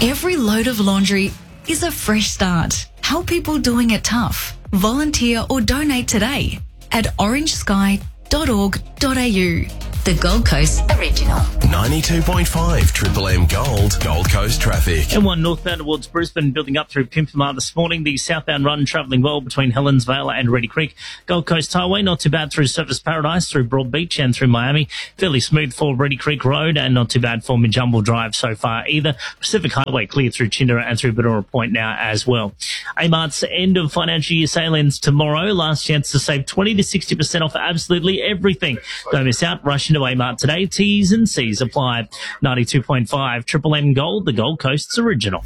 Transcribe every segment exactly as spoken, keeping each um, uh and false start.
Every load of laundry is a fresh start. Help people doing it tough. Volunteer or donate today at orange sky dot org dot a u. The Gold Coast Original. ninety-two point five Triple M Gold, Gold Coast traffic. M one northbound towards Brisbane, building up through Pimpamar this morning. The southbound run travelling well between Helens Vale and Reedy Creek. Gold Coast Highway, not too bad through Surfers Paradise, through Broadbeach and through Miami. Fairly smooth for Reedy Creek Road, and not too bad for Minjumble Drive so far either. Pacific Highway clear through Chindera and through Bidora Point now as well. Amart's end of financial year sale ends tomorrow. Last chance to save twenty to sixty percent off absolutely everything. Don't miss out. Rush into Amart today. T's and C's apply. ninety-two point five Triple M Gold, the Gold Coast's original.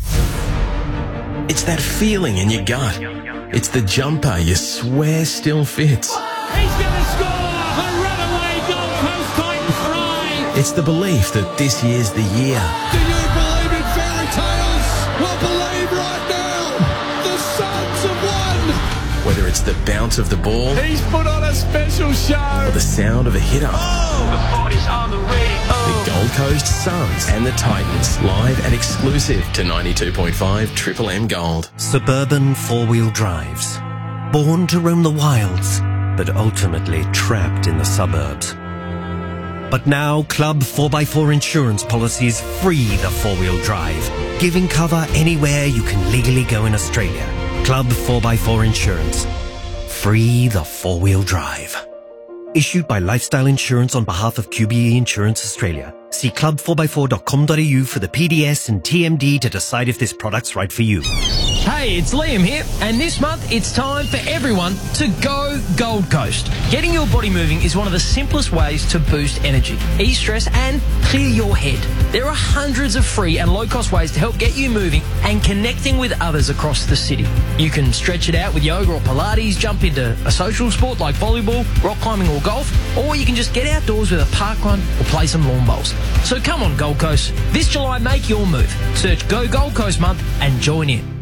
It's that feeling in your gut. It's the jumper you swear still fits. He's going to score! A runaway Gold Coast Titans try! It's the belief that this year's the year. Do you believe in fairy tales? Well, believe right now. The Suns have won! Whether it's the bounce of the ball, He's put on a special show! or the sound of a hitter. The boys on the radio! The Gold Coast Suns and the Titans, live and exclusive to ninety-two point five Triple M Gold. Suburban four-wheel drives. Born to roam the wilds, but ultimately trapped in the suburbs. But now Club four by four insurance policies free the four-wheel drive, giving cover anywhere you can legally go in Australia. Club four by four Insurance. Free the four-wheel drive. Issued by Lifestyle Insurance on behalf of Q B E Insurance Australia. See club four by four dot com dot a u for the P D S and T M D to decide if this product's right for you. Hey, it's Liam here, and this month it's time for everyone to go Gold Coast. Getting your body moving is one of the simplest ways to boost energy, ease stress, and clear your head. There are hundreds of free and low-cost ways to help get you moving and connecting with others across the city. You can stretch it out with yoga or Pilates, jump into a social sport like volleyball, rock climbing or golf, or you can just get outdoors with a park run or play some lawn bowls. So come on, Gold Coast. This July, make your move. Search Go Gold Coast Month and join in.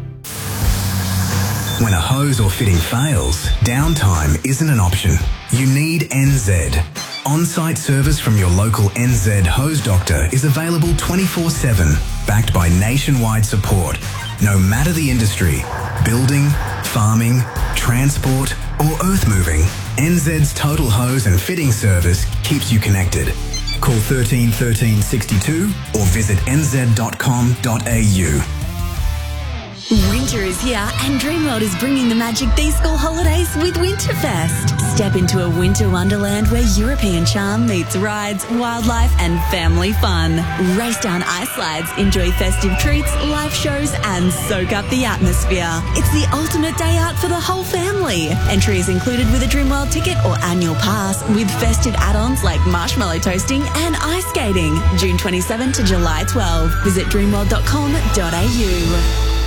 When a hose or fitting fails, downtime isn't an option. You need N Z. On-site service from your local N Z hose doctor is available twenty-four seven, backed by nationwide support. No matter the industry, building, farming, transport or earth moving, N Z's total hose and fitting service keeps you connected. Call thirteen thirteen sixty-two or visit n z dot com dot a u. Winter is here and Dreamworld is bringing the magic these school holidays with Winterfest. Step into a winter wonderland where European charm meets rides, wildlife and family fun. Race down ice slides, enjoy festive treats, live shows and soak up the atmosphere. It's the ultimate day out for the whole family. Entry is included with a Dreamworld ticket or annual pass with festive add-ons like marshmallow toasting and ice skating. June twenty-seventh to July twelfth. Visit dreamworld dot com dot a u.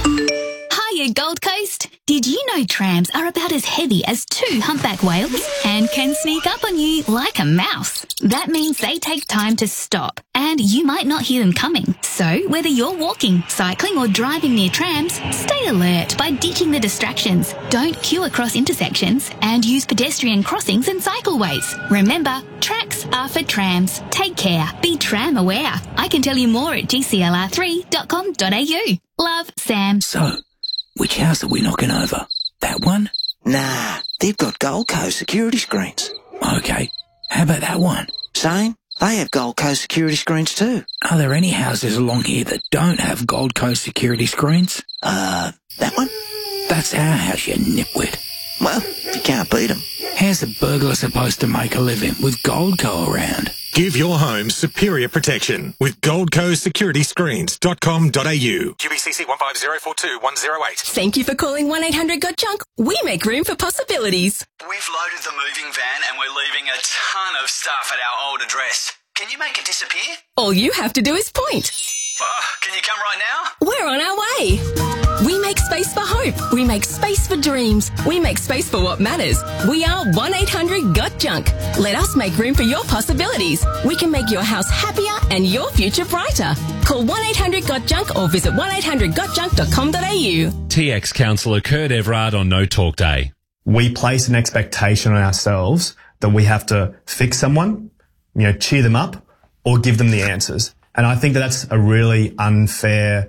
Hiya, Gold Coast. Did you know trams are about as heavy as two humpback whales and can sneak up on you like a mouse? That means they take time to stop and you might not hear them coming. So whether you're walking, cycling or driving near trams, stay alert by ditching the distractions. Don't queue across intersections and use pedestrian crossings and cycleways. Remember, tracks are for trams. Take care. Be tram aware. I can tell you more at g c l r three dot com dot a u. Love, Sam. So, which house are we knocking over? That one? Nah, they've got Gold Coast security screens. Okay, how about that one? Same. They have Gold Coast security screens too. Are there any houses along here that don't have Gold Coast security screens? Uh, that one? That's our house, you nitwit. Well, you can't beat them. How's a burglar supposed to make a living with Goldco around? Give your home superior protection with gold coast security screens dot com dot a u. Q B C C one five zero four two one zero eight. Thank you for calling one eight hundred got junk. We make room for possibilities. We've loaded the moving van and we're leaving a ton of stuff at our old address. Can you make it disappear? All you have to do is point. Uh, can you come right now? We're on our way. We make space for hope. We make space for dreams. We make space for what matters. We are one eight hundred got junk. Let us make room for your possibilities. We can make your house happier and your future brighter. Call one eight hundred got junk or visit one eight hundred got junk dot com dot a u. T X Councillor Kurt Everard on No Talk Day. We place an expectation on ourselves that we have to fix someone, you know, cheer them up or give them the answers. And I think that that's a really unfair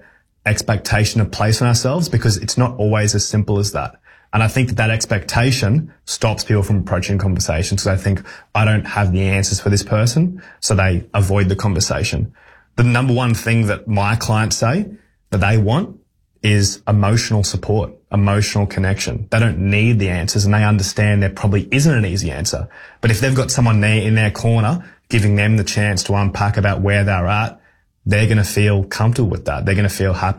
expectation to place on ourselves, because it's not always as simple as that. And I think that that expectation stops people from approaching conversations, because I think I don't have the answers for this person, so they avoid the conversation. The number one thing that my clients say that they want is emotional support, emotional connection. They don't need the answers, and they understand there probably isn't an easy answer. But if they've got someone there in their corner giving them the chance to unpack about where they're at, they're going to feel comfortable with that. They're going to feel happy.